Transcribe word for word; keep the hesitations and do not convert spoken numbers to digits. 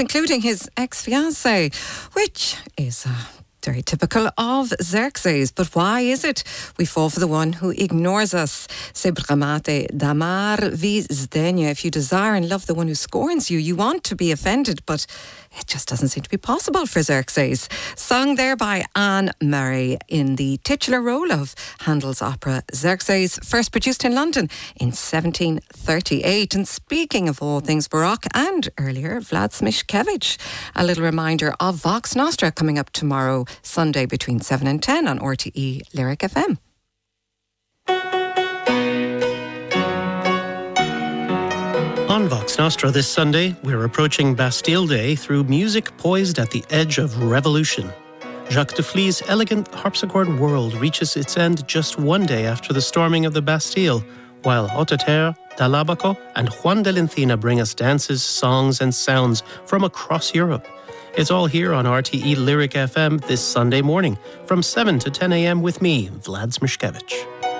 including his ex-fiancée, which is uh, very typical of Xerxes. But why is it we fall for the one who ignores us? Se bramate damar vi zdenia. If you desire and love the one who scorns you, you want to be offended, but it just doesn't seem to be possible for Xerxes. Sung there by Anne Murray in the titular role of Handel's opera Xerxes, first produced in London in seventeen thirty-eight. And speaking of all things Baroque and earlier, Vlad Smishkevich, a little reminder of Vox Nostra coming up tomorrow, Sunday between seven and ten on R T E Lyric F M. On Vox Nostra this Sunday, we're approaching Bastille Day through music poised at the edge of revolution. Jacques Duflys's elegant harpsichord world reaches its end just one day after the storming of the Bastille, while Hotater, Dalabaco and Juan de Lencina bring us dances, songs and sounds from across Europe. It's all here on R T E Lyric F M this Sunday morning from seven to ten a.m. with me, Vlad Smishkevich.